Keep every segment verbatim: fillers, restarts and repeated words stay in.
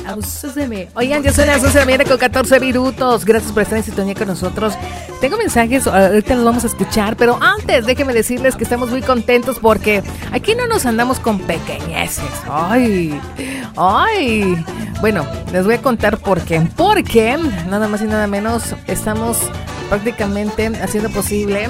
Abúseme. Oigan, ya son las once de la mañana con catorce minutos. Gracias por estar en sintonía con nosotros. Tengo mensajes, ahorita los vamos a escuchar, pero antes déjenme decirles que estamos muy contentos porque aquí no nos andamos con pequeñeces. Ay, ay. Bueno, les voy a contar por qué. Porque nada más y nada menos estamos prácticamente haciendo posible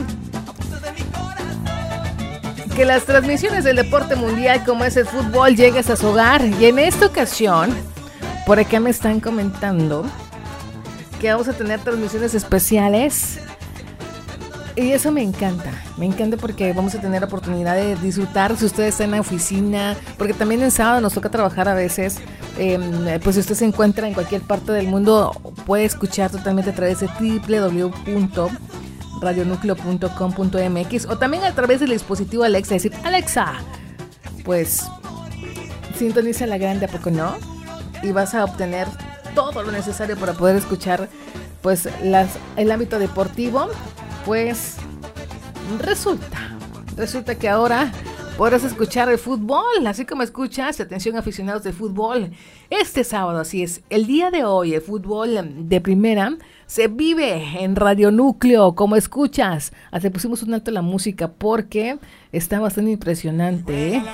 que las transmisiones del deporte mundial como es el fútbol lleguen a su hogar. Y en esta ocasión, por acá me están comentando que vamos a tener transmisiones especiales y eso me encanta, me encanta porque vamos a tener la oportunidad de disfrutar si usted está en la oficina, porque también en sábado nos toca trabajar a veces, eh, pues si usted se encuentra en cualquier parte del mundo puede escuchar totalmente a través de doble u doble u doble u punto radio núcleo punto com punto m x o también a través del dispositivo Alexa, decir Alexa, pues sintoniza la grande, ¿a poco no? Y vas a obtener todo lo necesario para poder escuchar pues las, el ámbito deportivo. Pues resulta, resulta que ahora podrás escuchar el fútbol, así como escuchas, atención aficionados de fútbol, este sábado, así es, el día de hoy, el fútbol de primera se vive en Radio Núcleo, como escuchas. Hasta pusimos un alto a la música porque está bastante impresionante, ¿eh?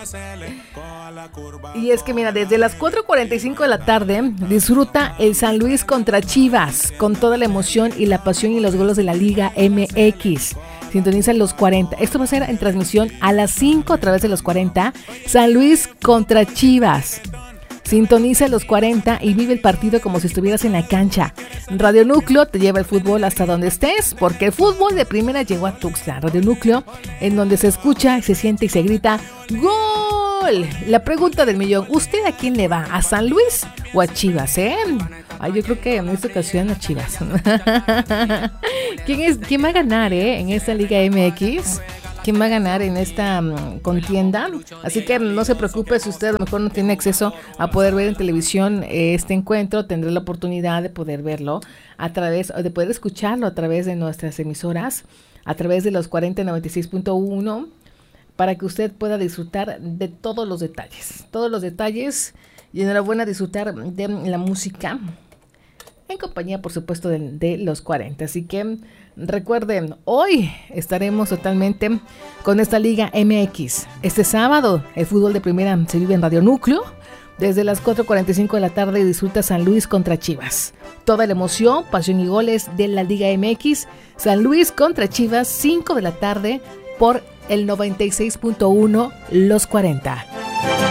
Y es que mira, desde las cuatro cuarenta y cinco de la tarde disfruta el San Luis contra Chivas con toda la emoción y la pasión y los goles de la Liga M X. Sintoniza los cuarenta. Esto va a ser en transmisión a las cinco a través de los cuarenta. San Luis contra Chivas. Sintoniza los cuarenta y vive el partido como si estuvieras en la cancha. Radio Núcleo te lleva el fútbol hasta donde estés, porque el fútbol de primera llegó a Tuxtla. Radio Núcleo, en donde se escucha, se siente y se grita ¡Gol! La pregunta del millón, ¿usted a quién le va? ¿A San Luis o a Chivas, eh? Ay, yo creo que en esta ocasión a Chivas. ¿Quién es, quién va a ganar, eh, en esta Liga M X? ¿Quién va a ganar en esta um, contienda? Así que no se preocupe si usted a lo mejor no tiene acceso a poder ver en televisión eh, este encuentro, tendrá la oportunidad de poder verlo a través, de poder escucharlo a través de nuestras emisoras, a través de los cuarenta noventa y seis punto uno, para que usted pueda disfrutar de todos los detalles, todos los detalles y enhorabuena disfrutar de la música en compañía, por supuesto, de, de los cuarenta. Así que recuerden, hoy estaremos totalmente con esta Liga M X. Este sábado, el fútbol de primera se vive en Radio Núcleo. Desde las cuatro cuarenta y cinco de la tarde disfruta San Luis contra Chivas. Toda la emoción, pasión y goles de la Liga M X. San Luis contra Chivas, cinco de la tarde por el noventa y seis punto uno, los cuarenta.